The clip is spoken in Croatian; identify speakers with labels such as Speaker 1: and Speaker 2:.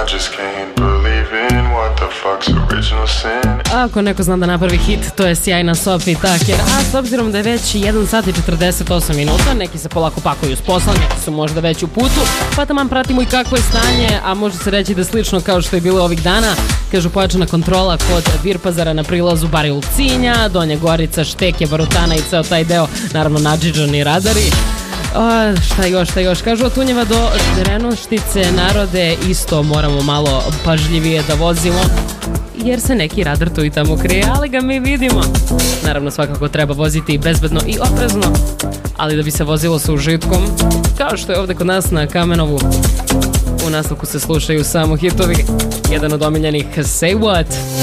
Speaker 1: just can't believe in what the fuck's original sin.
Speaker 2: Ako neko zna da napravi hit, to je sjajna Sophie Tucker. A s obzirom da je već 1 sat i 48 minuta, neki se polako pakuju s posla, neki su možda već u putu, pa taman pratimo i kakvo je stanje, a može se reći da je slično kao što je bilo ovih dana. Kažu pojačana kontrola kod Virpazara na prilazu Bari Ulcinja, Donja Gorica, Šteke, Barutana i ceo taj deo, naravno nadžiđani radari. Šta još? Kažu od Tunjeva do Drenoštice, narode, isto moramo malo pažljivije da vozimo, jer se neki radar tu i tamo krije, ali ga mi vidimo. Naravno, svakako treba voziti bezbedno i oprezno, ali da bi se vozilo sa užitkom, kao što je ovde kod nas na Kamenovu. U nastavku se slušaju samo hitovi, jedan od omiljenih Say What.